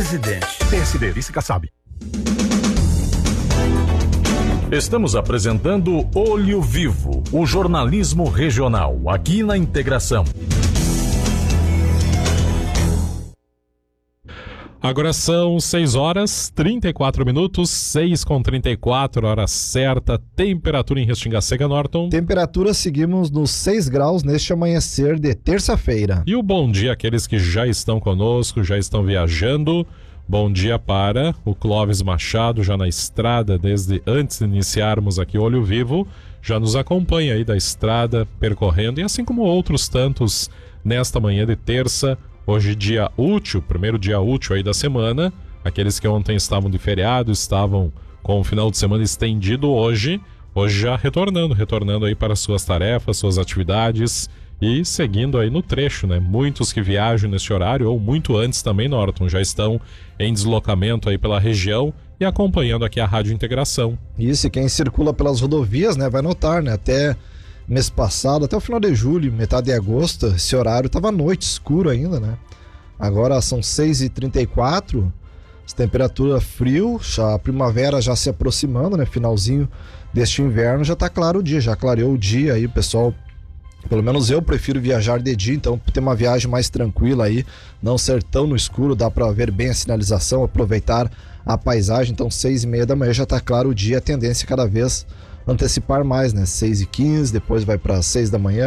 Presidente. PSD, vice Kassab. Estamos apresentando Olho Vivo, o jornalismo regional, aqui na Integração. Agora são 6h34, 6h34, hora certa, temperatura em Restinga Seca, Norton. Temperatura, seguimos nos 6 graus neste amanhecer de terça-feira. E o bom dia àqueles que já estão conosco, já estão viajando. Bom dia para o Clóvis Machado, já na estrada, desde antes de iniciarmos aqui Olho Vivo, já nos acompanha aí da estrada, percorrendo, e assim como outros tantos nesta manhã de terça. Hoje dia útil, primeiro dia útil aí da semana, aqueles que ontem estavam de feriado, estavam com o final de semana estendido hoje já retornando aí para suas tarefas, suas atividades e seguindo aí no trecho, né? Muitos que viajam nesse horário ou muito antes também, Norton, já estão em deslocamento aí pela região e acompanhando aqui a Rádio Integração. Isso, e quem circula pelas rodovias, né, vai notar, né, até mês passado, até o final de julho, metade de agosto, esse horário estava à noite, escuro ainda, né? Agora são 6h34, temperatura frio, a primavera já se aproximando, né? Finalzinho deste inverno, já tá claro o dia, já clareou o dia aí, pessoal. Pelo menos eu prefiro viajar de dia, então ter uma viagem mais tranquila aí, não ser tão no escuro, dá para ver bem a sinalização, aproveitar a paisagem. Então 6h30 da manhã já tá claro o dia, a tendência é cada vez antecipar mais, né? 6h15, depois vai para 6 da manhã.